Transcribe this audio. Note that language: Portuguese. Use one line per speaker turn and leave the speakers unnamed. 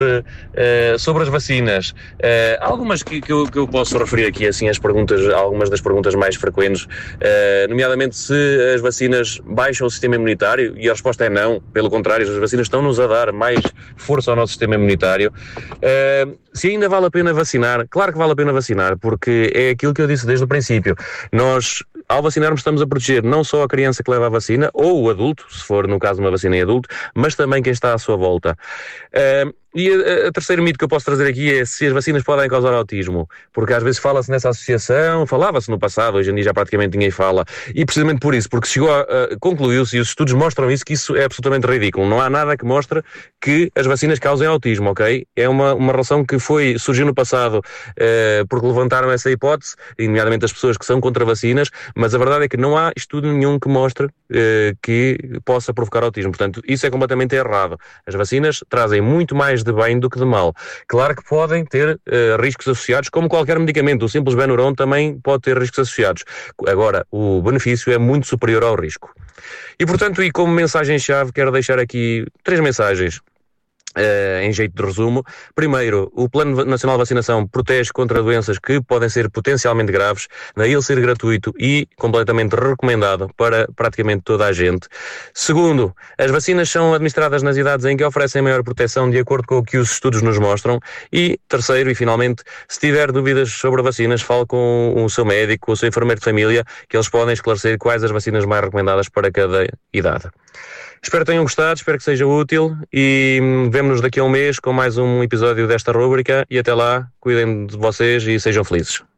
sobre as vacinas, algumas que eu posso referir aqui, assim, algumas das perguntas mais frequentes, nomeadamente se as vacinas baixam o sistema imunitário, e a resposta é não, pelo contrário, as vacinas estão-nos a dar mais força ao nosso sistema imunitário. Se ainda vale a pena vacinar, claro que vale a pena vacinar, porque é aquilo que eu disse desde o princípio. Nós, ao vacinarmos, estamos a proteger não só a criança que leva a vacina, ou o adulto, se for no caso uma vacina em adulto, mas também quem está à sua volta. E a terceiro mito que eu posso trazer aqui é se as vacinas podem causar autismo, porque às vezes fala-se nessa associação, falava-se no passado, hoje em dia já praticamente ninguém fala, e precisamente por isso, porque concluiu-se, e os estudos mostram isso, que isso é absolutamente ridículo. Não há nada que mostre que as vacinas causem autismo, ok? É uma relação que surgiu no passado porque levantaram essa hipótese, nomeadamente as pessoas que são contra vacinas, mas a verdade é que não há estudo nenhum que mostre que possa provocar autismo. Portanto, isso é completamente errado. As vacinas trazem muito mais de bem do que de mal. Claro que podem ter riscos associados, como qualquer medicamento. O simples Benuron também pode ter riscos associados. Agora, o benefício é muito superior ao risco. E, portanto, e como mensagem-chave, quero deixar aqui 3 mensagens. Em jeito de resumo. Primeiro, o Plano Nacional de Vacinação protege contra doenças que podem ser potencialmente graves, daí ele ser gratuito e completamente recomendado para praticamente toda a gente. Segundo, as vacinas são administradas nas idades em que oferecem maior proteção de acordo com o que os estudos nos mostram. E terceiro, e finalmente, se tiver dúvidas sobre vacinas, fale com o seu médico, com o seu enfermeiro de família, que eles podem esclarecer quais as vacinas mais recomendadas para cada idade. Espero que tenham gostado, espero que seja útil e vemo-nos daqui a um mês com mais um episódio desta rúbrica e até lá, cuidem de vocês e sejam felizes.